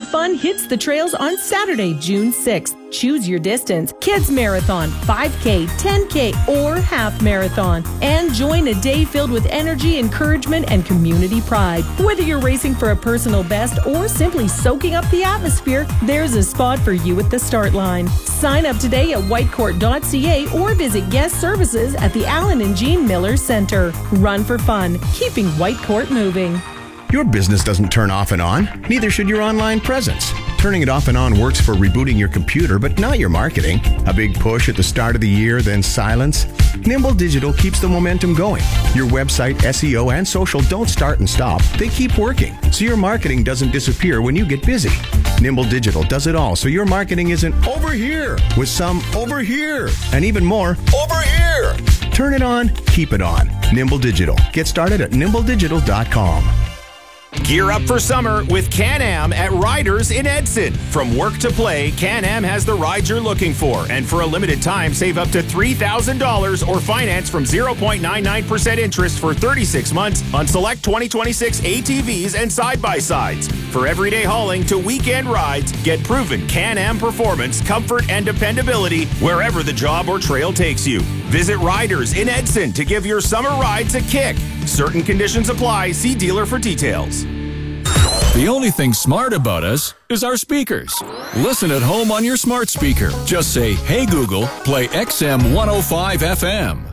fun hits the trails on Saturday, June 6th. Choose your distance, kids marathon, 5K, 10K, or half marathon. And join a day filled with energy, encouragement, and community pride. Whether you're racing for a personal best or simply soaking up the atmosphere, there's a spot for you at the start line. Sign up today at whitecourt.ca or visit guest services at the Alan and Jean Miller Center. Run for fun, keeping Whitecourt moving. Your business doesn't turn off and on, neither should your online presence. Turning it off and on works for rebooting your computer, but not your marketing. A big push at the start of the year, then silence. Nimble Digital keeps the momentum going. Your website, SEO, and social don't start and stop. They keep working, so your marketing doesn't disappear when you get busy. Nimble Digital does it all, so your marketing isn't over here with some over here and even more over here. Turn it on, keep it on. Nimble Digital. Get started at nimbledigital.com. Gear up for summer with Can-Am at Riders in Edson. From work to play, Can-Am has the rides you're looking for. And for a limited time, save up to $3,000 or finance from 0.99% interest for 36 months on select 2026 ATVs and side-by-sides. For everyday hauling to weekend rides, get proven Can-Am performance, comfort, and dependability wherever the job or trail takes you. Visit Riders in Edson to give your summer rides a kick. Certain conditions apply. See dealer for details. The only thing smart about us is our speakers. Listen at home on your smart speaker. Just say, "Hey Google, play XM 105 FM."